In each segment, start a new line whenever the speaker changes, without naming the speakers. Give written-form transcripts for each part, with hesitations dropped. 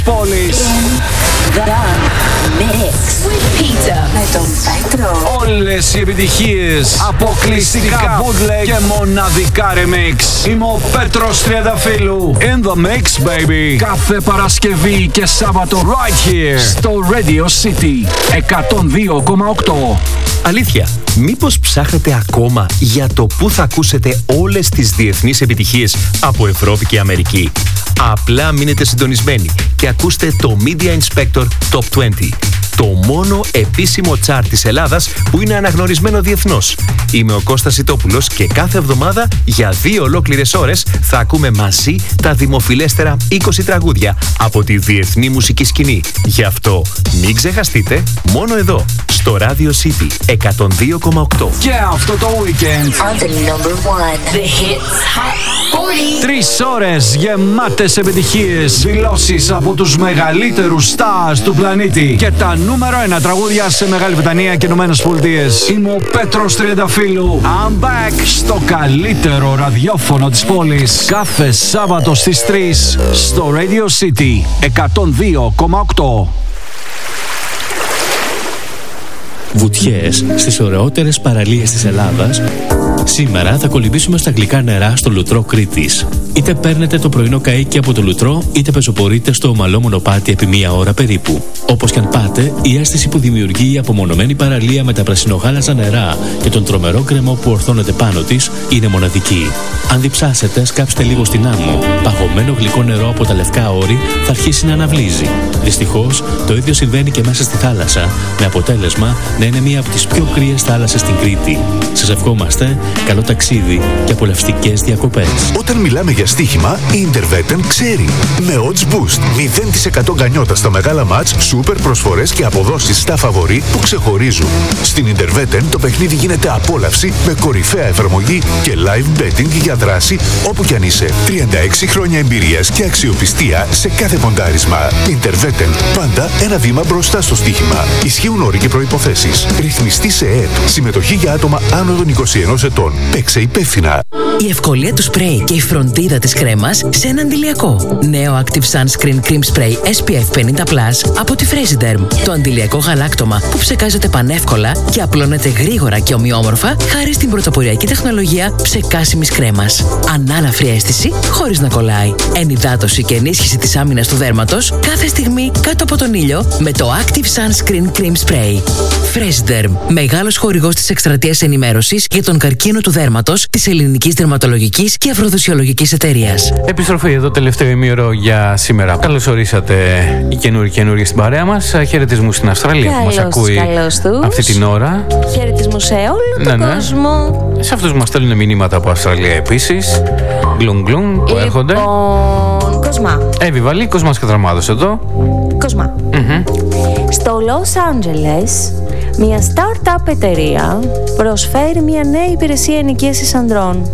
πόλης. Όλες οι επιτυχίες, αποκλειστικά bootleg και μοναδικά remix. Είμαι ο Πέτρος Τριανταφύλου. In the mix, baby. Κάθε Παρασκευή και Σάββατο right here στο Radio City 102,8.
Αλήθεια, μήπως ψάχνετε ακόμα για το πού θα ακούσετε όλες τις διεθνείς επιτυχίες από Ευρώπη και Αμερική? Απλά μείνετε συντονισμένοι και ακούστε το Media Inspector Top 20. Το μόνο επίσημο τσάρτ της Ελλάδας που είναι αναγνωρισμένο διεθνώς. Είμαι ο Κώστας Ιτόπουλος και κάθε εβδομάδα για 2 ολόκληρες ώρες θα ακούμε μαζί τα δημοφιλέστερα 20 τραγούδια από τη διεθνή μουσική σκηνή. Γι' αυτό μην ξεχαστείτε, μόνο εδώ, στο Radio City 102,8.
Και αυτό το weekend 3 ώρες γεμάτες επιτυχίες, δηλώσεις από τους μεγαλύτερους stars του πλανήτη και τα νούμερο 1 τραγούδια σε Μεγάλη Βρετανία και Ηνωμένες Πολιτείες. Είμαι ο Πέτρος Τριανταφύλου. I'm back στο καλύτερο ραδιόφωνο της πόλης. Κάθε Σάββατο στις 3 στο Radio City 102,8.
Βουτιές στις ωραιότερες παραλίες της Ελλάδας. Σήμερα θα κολυμπήσουμε στα γλυκά νερά στο Λουτρό Κρήτης. Είτε παίρνετε το πρωινό καΐκι από το Λουτρό, είτε πεζοπορείτε στο ομαλό μονοπάτι επί 1 ώρα περίπου. Όπως κι αν πάτε, η αίσθηση που δημιουργεί η απομονωμένη παραλία με τα πρασινογάλαζα νερά και τον τρομερό κρεμό που ορθώνεται πάνω της είναι μοναδική. Αν διψάσετε, σκάψτε λίγο στην άμμο. Παγωμένο γλυκό νερό από τα λευκά όρη θα αρχίσει να αναβλύζει. Δυστυχώς, το ίδιο συμβαίνει και μέσα στη θάλασσα, με αποτέλεσμα να είναι μία από τις πιο κρύες θάλασσες στην Κρήτη. Σας ευχόμαστε καλό ταξίδι και απολαυστικές διακοπές.
Όταν μιλάμε για στοίχημα, η Interveten ξέρει. Με odds boost, 0% γκανιότα στα μεγάλα μάτς, σούπερ προσφορές και αποδόσεις στα φαβορί που ξεχωρίζουν. Στην Interveten το παιχνίδι γίνεται απόλαυση με κορυφαία εφαρμογή και live betting για δράση όπου κι αν είσαι. 36 χρόνια εμπειρίας και αξιοπιστία σε κάθε ποντάρισμα. Interveten, πάντα ένα βήμα μπροστά στο στοίχημα. Ισχύουν όροι και προϋποθέσεις. Ρυθμιστή σε ΕΕΠ. Συμμετοχή για άτομα άνω των 21 ετών. Παίξε υπεύθυνα.
Η ευκολία του σπρέι και η φροντίδα της κρέμας σε ένα αντιλιακό. Νέο Active Sunscreen Cream Spray SPF 50+ από τη Fresiderm. Το αντιλιακό γαλάκτωμα που ψεκάζεται πανεύκολα και απλώνεται γρήγορα και ομοιόμορφα χάρη στην πρωτοποριακή τεχνολογία ψεκάσιμης κρέμας. Ανάλαφρη αίσθηση χωρίς να κολλάει. Ενυδάτωση και ενίσχυση της άμυνας του δέρματος κάθε στιγμή κάτω από τον ήλιο με το Active Sunscreen Cream Spray. Fresiderm, μεγάλος χορηγός της εκστρατείας ενημέρωσης για τον καρκίνο του δέρματος της Ελληνικής Δερματολογικής και Αφροδοσιολογικής Εταιρείας.
Επιστροφή εδώ, τελευταίο ημίωρο για σήμερα. Καλώς ορίσατε οι καινούργιοι στην παρέα μας. Χαιρετισμούς στην Αυστραλία που μας ακούει αυτή την ώρα.
Χαιρετισμούς σε όλο τον κόσμο.
Σε αυτούς που μας στέλνουν μηνύματα από Αυστραλία επίσης. Γκλουμ που έρχονται.
Κοσμά.
Εύη Κοσμάς Κατραμάδος εδώ.
Κοσμά. Στο Los Angeles, μια startup εταιρεία προσφέρει μια νέα υπηρεσία ενοικίασης ανδρών.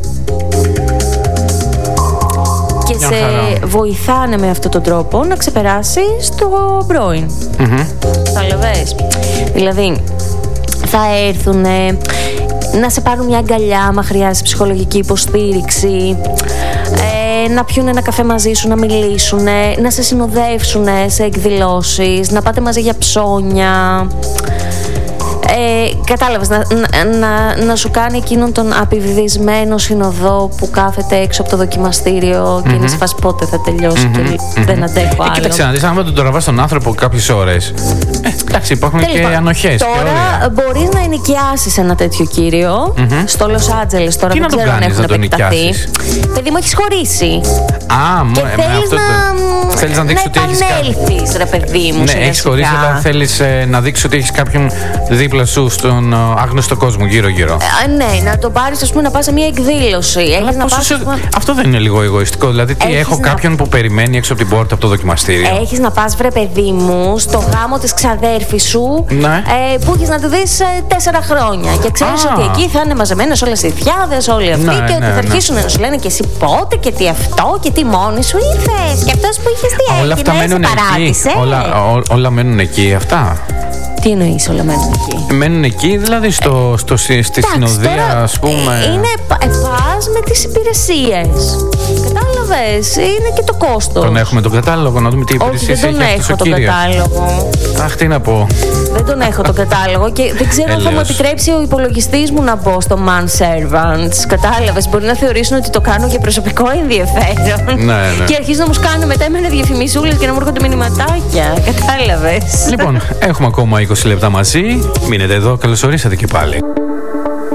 Και σε βοηθάνε με αυτόν τον τρόπο να ξεπεράσεις το πρώην. Καταλαβες. Δηλαδή, θα έρθουν να σε πάρουν μια αγκαλιά άμα χρειάζεσαι ψυχολογική υποστήριξη, να πιούν ένα καφέ μαζί σου, να μιλήσουν, να σε συνοδεύσουν σε εκδηλώσεις, να πάτε μαζί για ψώνια. Κατάλαβες, να σου κάνει εκείνον τον απειβδισμένο συνοδό που κάθεται έξω από το δοκιμαστήριο και είναι σε φάση πότε θα τελειώσει και δεν αντέχω άλλο.
Κοίταξε να δεις, άμα τον τραβάς τον άνθρωπο κάποιες ώρες, εντάξει, υπάρχουν και ανοχές.
Τώρα μπορείς να ενοικιάσεις ένα τέτοιο κύριο στο Los Angeles. Τώρα
τι
δεν ξέρω αν έχουν επεκταθεί. Παιδί μου, έχεις χωρίσει. Και θέλεις να δείξεις ότι έχεις επανέλθεις, ρε παιδί μου.
Ναι, έχεις χωρίσει, αλλά θέλεις να δείξεις ότι έχεις κάποιον δίπλα σου στον άγνωστο κόσμο γύρω-γύρω.
Ναι, να το πάρεις, ας πούμε, να πας σε μια εκδήλωση.
Αυτό δεν είναι λίγο εγωιστικό? Δηλαδή, έχω κάποιον που περιμένει έξω από την πόρτα από το δοκιμαστήριο.
Έχεις να πας, βρε παιδί μου, στο γάμο της ξαδέρφης σου, που έχεις να τη δεις 4 χρόνια. Και ξέρεις ότι εκεί θα είναι μαζεμένες όλες οι θιάδες, όλοι αυτοί, και ότι θα αρχίσουν να σου λένε και εσύ πότε και τι αυτό και τι μόνη σου ήρθες. Και αυτός που είχες τι έγινε,
όλα αυτά μένουν εκεί. Όλα μένουν εκεί αυτά.
Τι εννοείς όλα μένουν εκεί?
Μένουν εκεί, δηλαδή στη συνοδεία, ας πούμε.
Είναι πας με τις υπηρεσίες. Κατάλαβες, είναι και το κόστος.
Τον έχουμε τον κατάλογο, να δούμε τι υπηρεσίες έχει αυτός ο κύριος.
Δεν τον έχω τον κατάλογο.
Αχ, τι να πω.
Δεν τον έχω τον κατάλογο και δεν ξέρω αν θα μου επιτρέψει ο υπολογιστής μου να μπω στο Man Servants. Κατάλαβες, μπορεί να θεωρήσουν ότι το κάνω για προσωπικό ενδιαφέρον.
Ναι.
Και αρχίζει να μου σκάνε μετά εμένα διαφημισούλες και να μου έρχονται μηνυματάκια. Κατάλαβες.
Λοιπόν, έχουμε ακόμα 20 λεπτά μαζί. Μείνετε εδώ, καλώς ορίσατε και πάλι.